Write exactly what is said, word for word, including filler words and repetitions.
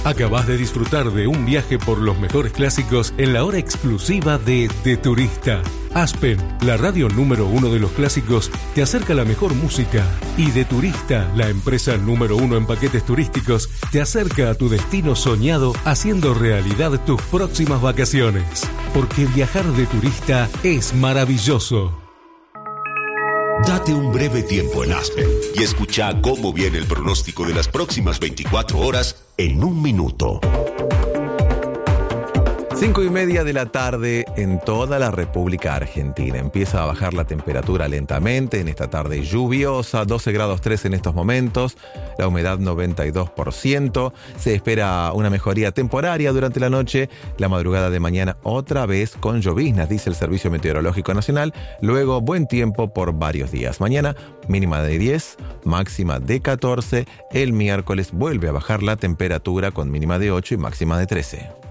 Acabás de disfrutar de un viaje por los mejores clásicos en la hora exclusiva de De Turista. Aspen, la radio número uno de los clásicos, te acerca la mejor música. Y De Turista, la empresa número uno en paquetes turísticos, te acerca a tu destino soñado, haciendo realidad tus próximas vacaciones. Porque viajar de turista es maravilloso. Date un breve tiempo en Aspen y escucha cómo viene el pronóstico de las próximas veinticuatro horas en un minuto. Cinco y media de la tarde en toda la República Argentina. Empieza a bajar la temperatura lentamente en esta tarde lluviosa, doce grados tres en estos momentos, la humedad noventa y dos por ciento. Se espera una mejoría temporaria durante la noche, la madrugada de mañana otra vez con lloviznas, dice el Servicio Meteorológico Nacional. Luego buen tiempo por varios días. Mañana mínima de diez, máxima de catorce. El miércoles vuelve a bajar la temperatura con mínima de ocho y máxima de trece.